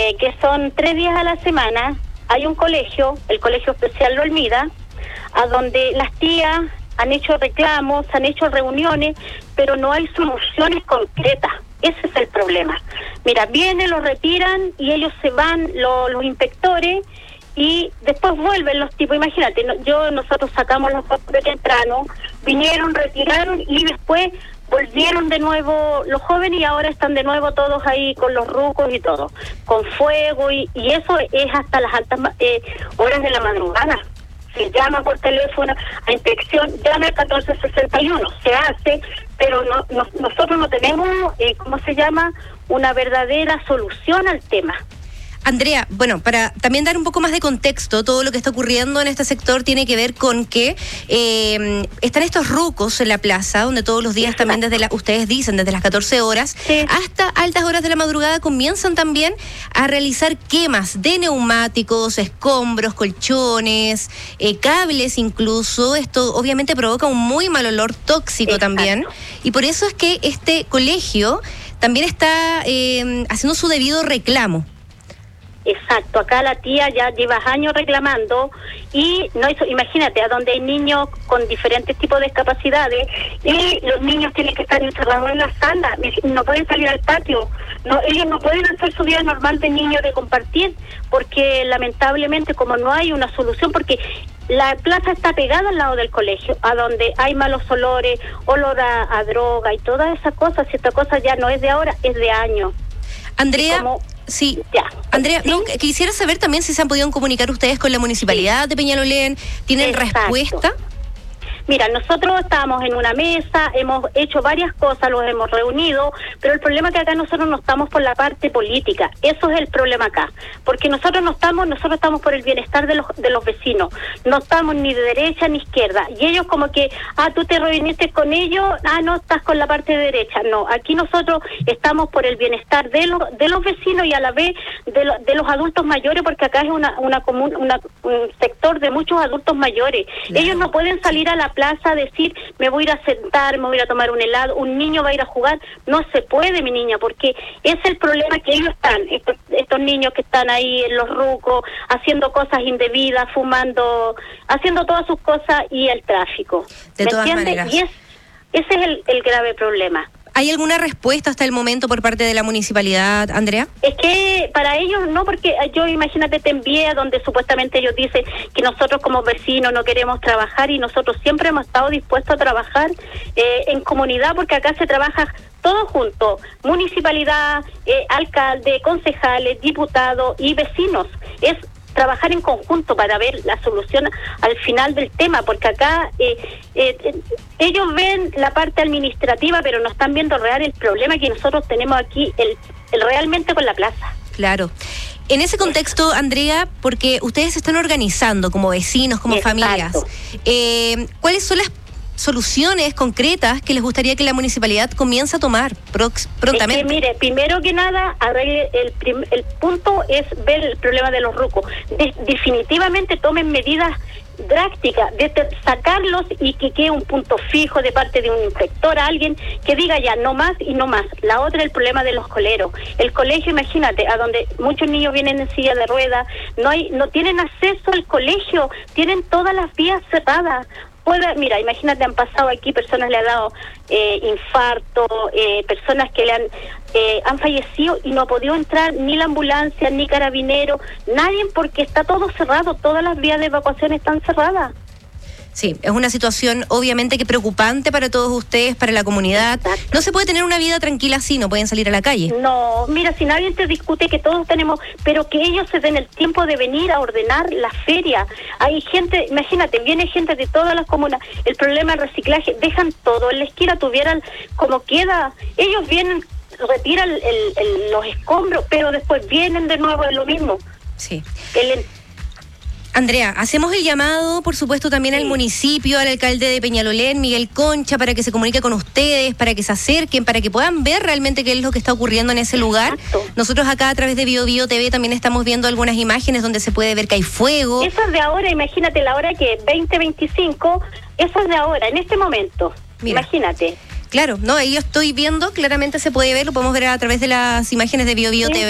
que son 3 días a la semana. Hay un colegio, el Colegio Especial Lo Olmida, a donde las tías han hecho reclamos, han hecho reuniones, pero no hay soluciones concretas. Ese es el problema. Mira, vienen, los retiran y ellos se van, los inspectores, y después vuelven los tipos. Imagínate, nosotros sacamos los papeles temprano, vinieron, retiraron y después volvieron de nuevo los jóvenes y ahora están de nuevo todos ahí con los rucos y todo, con fuego y eso es hasta las altas horas de la madrugada. Se llama por teléfono a inspección, llama al 1461, se hace, pero nosotros no tenemos, una verdadera solución al tema. Andrea, bueno, para también dar un poco más de contexto, todo lo que está ocurriendo en este sector tiene que ver con que están estos rucos en la plaza, donde todos los días también ustedes dicen, desde las 14 horas hasta altas horas de la madrugada comienzan también a realizar quemas de neumáticos, escombros, colchones, cables incluso. Esto obviamente provoca un muy mal olor tóxico también, y por eso es que este colegio también está haciendo su debido reclamo. Exacto, acá la tía ya lleva años reclamando y imagínate, a donde hay niños con diferentes tipos de discapacidades y los niños tienen que estar encerrados en la sala, no pueden salir al patio, ellos no pueden hacer su vida normal de niños, de compartir, porque lamentablemente como no hay una solución, porque la plaza está pegada al lado del colegio, a donde hay malos olores, olor a droga y todas esas cosas, y esta cosa ya no es de ahora, es de años. Andrea, sí. Ya. Andrea, ¿sí? Quisiera saber también si se han podido comunicar ustedes con la municipalidad de Peñalolén. ¿Tienen respuesta? Mira, nosotros estábamos en una mesa, hemos hecho varias cosas, los hemos reunido, pero el problema es que acá nosotros no estamos por la parte política. Eso es el problema acá, porque nosotros estamos por el bienestar de los vecinos. No estamos ni de derecha ni izquierda. Y ellos como que, tú te reuniste con ellos, no estás con la parte de derecha. No, aquí nosotros estamos por el bienestar de los vecinos y a la vez de los adultos mayores, porque acá es un sector de muchos adultos mayores. Claro. Ellos no pueden salir a la plaza a decir, me voy a ir a sentar, me voy a ir a tomar un helado, un niño va a ir a jugar. No se puede, mi niña, porque es el problema que ellos están, estos niños que están ahí en los rucos, haciendo cosas indebidas, fumando, haciendo todas sus cosas y el tráfico. De todas maneras. Y ese es el grave problema. ¿Hay alguna respuesta hasta el momento por parte de la municipalidad, Andrea? Es que para ellos no, porque yo, imagínate, te envié a donde supuestamente ellos dicen que nosotros como vecinos no queremos trabajar, y nosotros siempre hemos estado dispuestos a trabajar en comunidad, porque acá se trabaja todo junto, municipalidad, alcalde, concejales, diputados y vecinos. Es trabajar en conjunto para ver la solución al final del tema, porque acá ellos ven la parte administrativa, pero no están viendo real el problema que nosotros tenemos aquí el realmente con la plaza. Claro. En ese contexto, Andrea, porque ustedes se están organizando como vecinos, como familias, ¿cuáles son las soluciones concretas que les gustaría que la municipalidad comience a tomar prontamente? Es que, mire, primero que nada, el punto es ver el problema de los rucos. Definitivamente tomen medidas drásticas de sacarlos y que quede un punto fijo de parte de un inspector, a alguien que diga ya no más y no más. La otra es el problema de los coleros. El colegio, imagínate, a donde muchos niños vienen en silla de ruedas, no tienen acceso al colegio, tienen todas las vías cerradas. Mira, imagínate, han pasado aquí, personas le han dado infarto, personas que han fallecido y no ha podido entrar ni la ambulancia, ni carabinero, nadie, porque está todo cerrado, todas las vías de evacuación están cerradas. Sí, es una situación obviamente que preocupante para todos ustedes, para la comunidad. Exacto. No se puede tener una vida tranquila así, no pueden salir a la calle. No, mira, si nadie te discute que todos tenemos, pero que ellos se den el tiempo de venir a ordenar la feria. Hay gente, imagínate, viene gente de todas las comunas, el problema del reciclaje, dejan todo, en la esquina tuvieran como queda, ellos vienen, retiran los escombros, pero después vienen de nuevo, es lo mismo. Sí. Andrea, hacemos el llamado, por supuesto, también al municipio, al alcalde de Peñalolén, Miguel Concha, para que se comunique con ustedes, para que se acerquen, para que puedan ver realmente qué es lo que está ocurriendo en ese lugar. Exacto. Nosotros acá a través de BioBio TV también estamos viendo algunas imágenes donde se puede ver que hay fuego. Eso es de ahora, imagínate la hora que 20:25, eso es de ahora, en este momento. Mira. Imagínate. Claro, no, ahí yo estoy viendo, claramente se puede ver, lo podemos ver a través de las imágenes de BioBio TV.